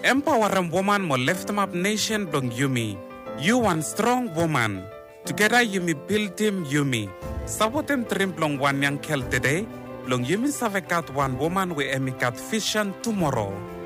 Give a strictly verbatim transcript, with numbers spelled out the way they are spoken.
Empower woman mo lift them up nation blong Yumi. You one strong woman. Together Yumi build him Yumi. Sabotem trim blong one young kel today. Blong Yumi savekat one woman we emikat vision tomorrow.